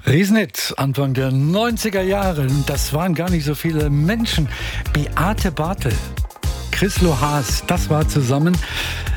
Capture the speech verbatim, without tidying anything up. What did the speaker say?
Riesenhit, Anfang der neunziger Jahre. Das waren gar nicht so viele Menschen. Beate Bartel, Chris Lohaas, das war zusammen